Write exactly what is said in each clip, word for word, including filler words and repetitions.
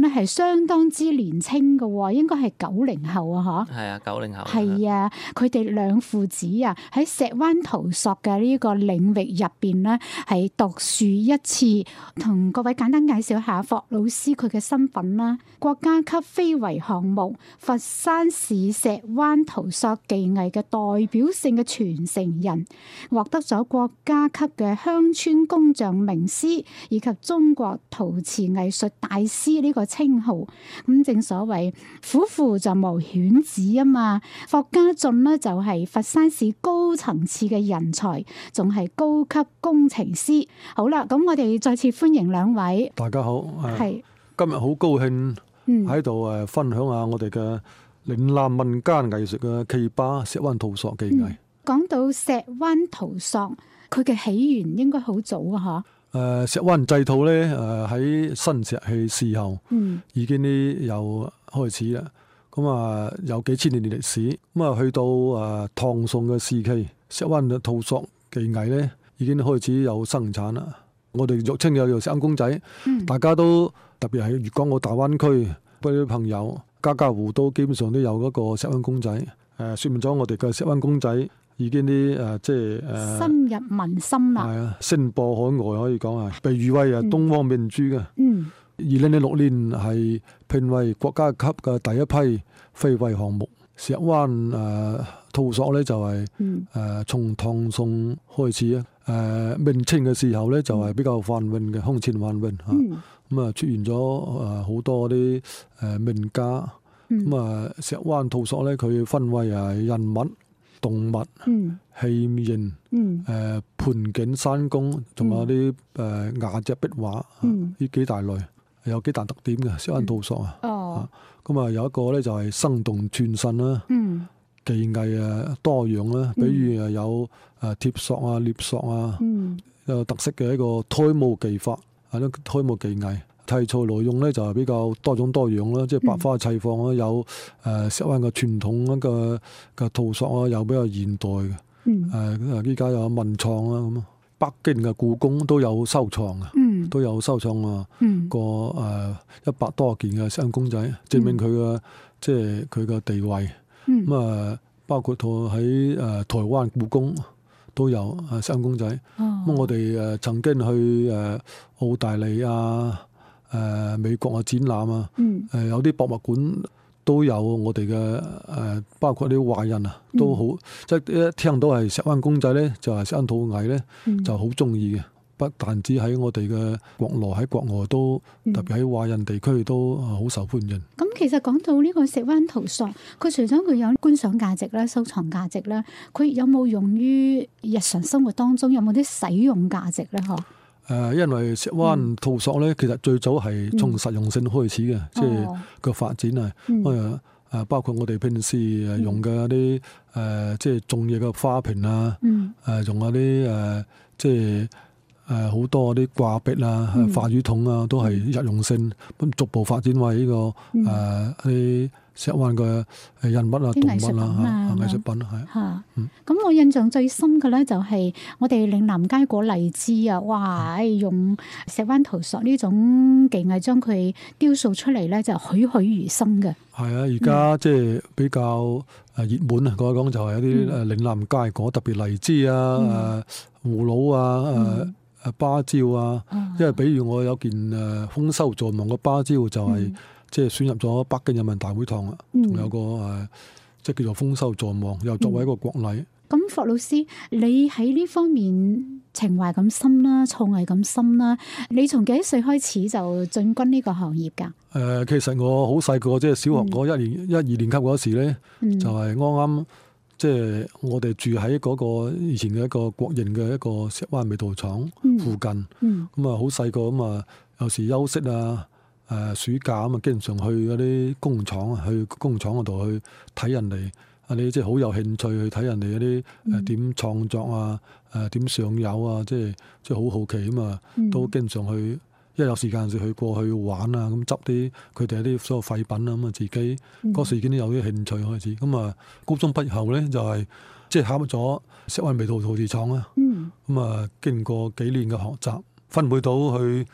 咧係相當之年青嘅，應該係九零後啊，嗬？ 係啊，九零後。 係啊，佢哋兩父子啊喺石灣圖塑嘅呢個領域入邊咧，係獨樹一幟。同各位簡單介紹下霍老師佢嘅身份啦。國家級非遺項目佛山市石灣圖塑技藝嘅代表性嘅傳承人，獲得咗國家級嘅鄉村工匠名師以及中國陶瓷藝術大師呢個稱號。咁正所謂虎父就無犬子啊嘛，霍家俊呢就係佛山市高層次嘅人才，仲係高級工程師。好啦，咁我哋再次歡迎兩位。 大家好， 係今日好高興喺度誒分享下我哋嘅嶺南民間藝術嘅奇葩石灣圖塑技藝。 講、嗯、到石灣圖塑，佢嘅起源應該好早啊，嗬？ 誒，石灣製陶咧，誒喺新石器時候， 嗯， 已經呢有開始啦。咁啊，有幾千年嘅歷史。咁啊，去到誒唐宋嘅時期，石灣嘅圖塑技藝咧已經開始有生產啦。我哋俗稱有做石灣公仔， 嗯、 大家都特別係粵港澳大灣區嗰啲朋友，家家戶都基本上都有嗰個石灣公仔。誒、呃，說明咗我哋嘅石灣公仔已經啲誒、呃，即係誒、呃、 深入民心啦。 係啊，聲播海外可以講係，被譽為啊東方明珠嘅。 嗯， 二零零六年係評為國家級嘅第一批非遺項目。石灣誒圖塑咧就係誒從唐宋開始啊。誒、呃、明清嘅時候咧就係、是、比較繁榮嘅，空前繁榮嚇。咁啊出現咗誒好多啲誒名家。咁、嗯、啊石灣圖塑咧佢分為係人物、動物、 嗯、 器皿、誒、呃、盆景、山工，仲有啲誒瓦隻壁畫，呢、嗯、幾大類有幾大特點嘅石灣圖塑啊。哦，咁啊有一個咧就係生動傳神啦。嗯，技藝啊多樣啦，比如啊有誒貼塑啊、捏塑啊，嗯、有特色嘅一個胎模技法，係咯胎模技藝。題材內容咧就係比較多種多樣啦，即係百花齊放啊，有誒石灣嘅傳統一個嘅圖塑啊，有比較現代嘅。誒依家有文創啊咁啊，北京嘅故宮都有收藏啊，嗯、都有收藏啊，嗯、個誒一百多件嘅石灣公仔，證明佢嘅即係佢嘅地位。咁啊、嗯，包括到喺誒台灣故宮都有誒石灣公仔。咁、哦、我哋誒曾經去誒澳大利亞、誒美國嘅展覽啊，誒有啲博物館都有我哋嘅誒，包括啲華人啊，都好即係一聽到係石灣公仔咧，就係石灣陶藝咧，就好中意嘅。不但止喺我哋嘅國內，喺國外都特別喺華人地區都好受歡迎。 咁、嗯、其實講到呢個石灣圖塑，佢除咗佢有觀賞價值啦、收藏價值啦，佢有冇用於日常生活當中？有冇啲使用價值咧？嗬？誒， 因為石灣圖塑咧，其實最早係從實用性開始嘅，即係個發展啊。誒誒，包括我哋平時誒用嘅一啲誒，即係種嘢嘅花瓶啊，誒，仲有啲誒，即係。誒好、呃、多啲掛壁啊、嗯、化魚桶啊，都係日用性，咁逐步發展為呢、這個誒啲、嗯呃、石灣嘅人物啊、動物啊、藝術品係。嚇，咁、嗯、 我印象最深嘅咧就係我哋嶺南佳果荔枝啊，哇！用石灣圖塑呢種技藝將佢雕塑出嚟咧，就栩栩如生嘅。 係啊，而家即係比較誒熱門啊，講一講就係一啲誒嶺南佳果，特別荔枝啊、誒葫蘆啊、誒、呃。誒芭蕉啊，因為比如我有件誒豐收在望嘅芭蕉，就係即係選入咗北京人民大會堂啦，仲、嗯、有個誒即係叫做豐收在望，又作為一個國禮。 咁、嗯、霍老師，你喺呢方面情懷咁深啦，創藝咁深啦，你從幾多歲開始就進軍呢個行業㗎？誒、 呃，其實我好細個，即係小學嗰一年、嗯、一二年級嗰時咧，嗯、就係啱啱。即係我哋住喺嗰個以前嘅一個國營嘅一個石灣味陶廠附近，咁啊好細個咁啊，有時休息啊、誒、呃、暑假咁啊，經常去嗰啲工廠啊，去工廠嗰度去睇人哋啊，你即係好有興趣去睇人哋嗰啲誒點創作啊、誒點上釉啊，即係即係好好奇咁啊，都經常去。一有時間就去過去玩啊，咁執啲佢哋啲所有廢品啊，咁啊自己嗰時已經有啲興趣開始。咁啊，高中畢業後咧就係即係考入咗石灣味陶陶瓷廠啊。咁啊、嗯，經過幾年嘅學習，分配到去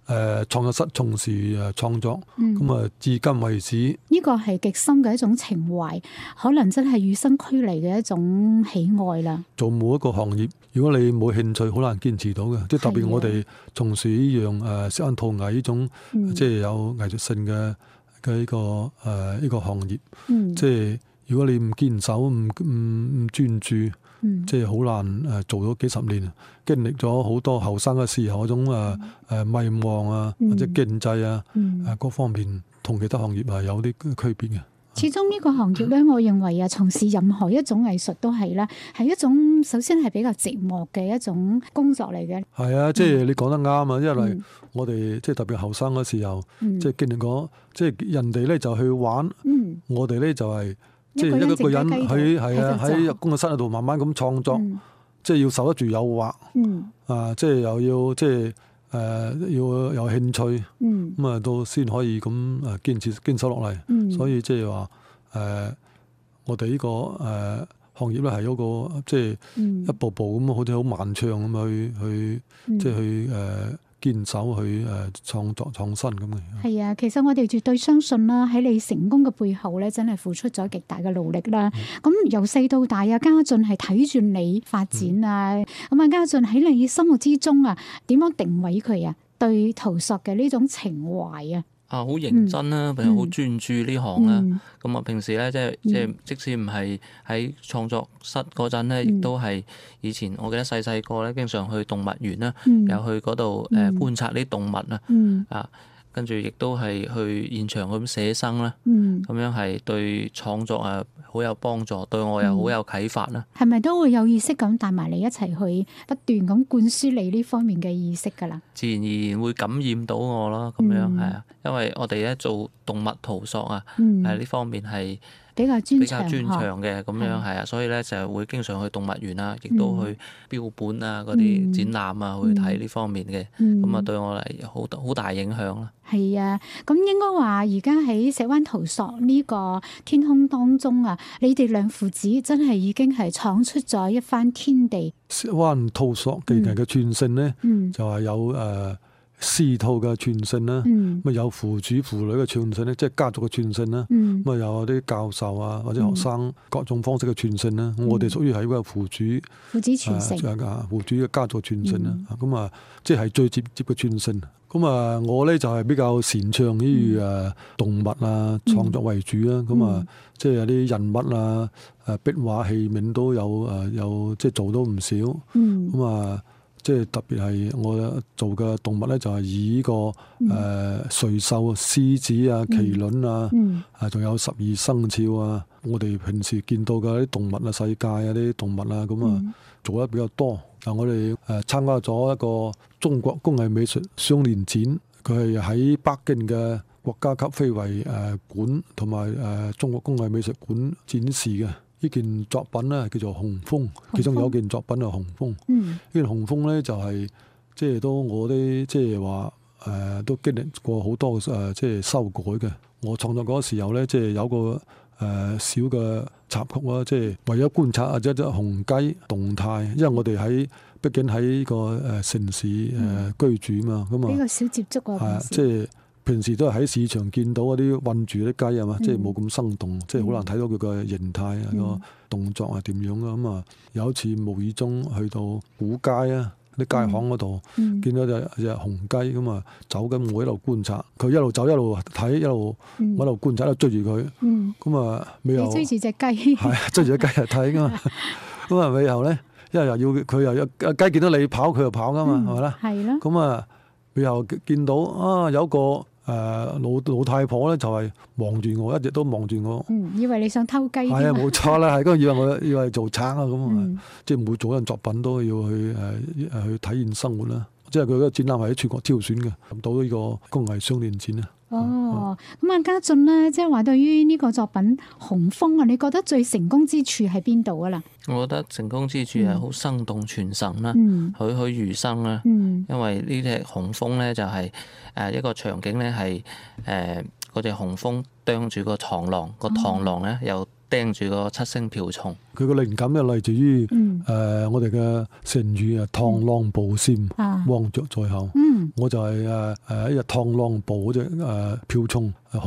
誒創作室從事誒創作，咁啊、嗯、至今為止， 呢個係極深嘅一種情懷，可能真係與生俱嚟嘅一種喜愛啦。做每一個行業，如果你冇興趣，好難堅持到嘅。即係特別我哋從事呢樣誒石灣陶藝呢種，嗯、即係有藝術性嘅嘅呢個誒呢個行業。嗯、即係如果你唔堅守、唔唔唔專注。嗯、即係好難誒做咗幾十年，經歷咗好多後生嘅時候嗰種誒誒迷茫啊，嗯、或者經濟啊，誒、嗯、各方面同其他行業係有啲區別嘅。 始終呢個行業咧，我認為啊，從事任何一種藝術都係啦，係一種首先係比較寂寞嘅一種工作嚟嘅。係啊，即係你講得啱啊，因為我哋即係特別後生嘅時候，嗯、即係經歷過，即係人哋咧就去玩，嗯、我哋咧就係、是。即係一個人喺係啊喺工作室度慢慢咁創作，嗯、即係要受得住誘惑，嗯、啊即係又要即係誒、呃、要有興趣，咁啊、嗯、到先可以咁誒堅持堅守落嚟。嗯、所以即係話誒我哋呢、這個誒、呃、行業咧係一個即係一步步咁好似好漫長咁去去、嗯、即係去誒。呃堅守去誒創作創新咁嘅。 係啊，其實我哋絕對相信啦，喺你成功嘅背後咧，真係付出咗極大嘅努力啦。咁、嗯、由細到大啊，家俊係睇住你發展啊。咁啊、嗯，家俊喺你心目之中啊，點樣定位佢啊？對陶塑嘅呢種情懷啊？ 啊，好認真啦，譬如好專注呢行啦。咁啊、嗯，平時咧即係即係，即使唔係喺創作室嗰陣咧，亦、嗯、都係以前我記得細細個咧，經常去動物園啦，嗯、又去嗰度誒觀察啲動物啊，嗯、啊，跟住亦都係去現場咁寫生啦。咁、嗯、樣係對創作啊好有幫助，對我又好有啟發啦。 係咪、嗯、都會有意識咁帶埋你一齊去不斷咁灌輸你呢方面嘅意識㗎啦？ 自然而然會感染到我咯，咁樣係啊，因為我哋咧做動物陶塑啊，係呢、嗯、方面係比較專長嘅，咁樣係啊，所以咧就會經常去動物園啊，亦都去標本啊嗰啲展覽啊，嗯、去睇呢方面嘅，咁啊、嗯、對我嚟好好大影響啦。 係啊，咁應該話而家喺石灣陶塑呢個天空當中啊，你哋兩父子真係已經係闖出咗一番天地。 石灣陶塑技藝嘅傳承咧，嗯、就係有誒。呃師徒嘅傳承啦，咁啊、嗯、有父主父女嘅傳承咧，即係家族嘅傳承啦。咁啊、嗯、有啲教授啊或者學生各種方式嘅傳承啦。嗯、我哋屬於係一個父主父子傳承啊，父主嘅家族傳承啦。咁啊、嗯，即係最直接嘅傳承。咁啊，我咧就係比較擅長於誒動物啊創作為主啦。咁啊、嗯，即係有啲人物啊、誒壁畫器皿都有誒有即係做到唔少。咁啊、嗯。即係特別係我做嘅動物咧，就係以呢個誒瑞獸、獅子啊、麒麟啊，啊仲有十二生肖啊，我哋平時見到嘅啲動物啊、世界啊啲動物啊，咁啊做得比較多。嗱，我哋誒參加咗一個中國工藝美術雙年展，佢係喺北京嘅國家級非遺誒館同埋誒中國工藝美術館展示嘅。呢件作品咧叫做紅蜂，其中有件作品係紅蜂。嗯、呢件紅蜂咧就係、是、即係都我啲即係話誒都經歷過好多誒、呃、即係修改嘅。我創作嗰時候咧，即係有個誒、呃、小嘅插曲啦，即係為咗觀察或者隻紅雞動態，因為我哋喺畢竟喺呢個誒城市誒、呃、居住嘛，咁啊比較少接觸啊， 係即係。平時都係喺市場見到嗰啲韞住啲雞啊嘛，嗯、即係冇咁生動，嗯、即係好難睇到佢個形態啊、個、嗯、動作係點樣啊咁啊！有一次無意中去到古街啊，啲街巷嗰度、嗯、見到隻隻紅雞咁啊，走緊，我喺度觀察，佢一路走一路睇，一路我喺度觀察，一路追住佢，咁啊尾後追住隻雞， 係追住隻雞嚟睇噶嘛，咁啊尾後咧，因為又要佢又一雞見到你跑，佢又跑噶嘛，係咪啦？係咯。咁啊尾後見到啊有個。誒、呃、老老太婆咧就係望住我，一直都望住我。 嗯，以為你想偷雞。 係啊，冇錯啦，係咁以為我以為做賊啊咁啊，嗯、即係每做一樣作品都要去誒誒、呃、去體驗生活啦。即係佢嗰個展覽係喺全國挑選嘅，到呢個工藝雙年展啊。 哦，咁啊家俊咧，即係話對於呢個作品紅蜂啊，你覺得最成功之處喺邊度啊啦？ 我覺得成功之處係好生動傳神啦，栩栩如生啦。嗯、因為呢隻紅蜂咧就係誒一個場景咧係誒嗰隻紅蜂啄住個螳螂，個螳螂咧又盯住個七星瓢蟲。 佢個靈感咧嚟自於誒、嗯呃、我哋嘅成語啊，螳螂捕蟬，汪雀在後。嗯、我就係誒誒一日螳螂捕嗰隻誒瓢蟲。好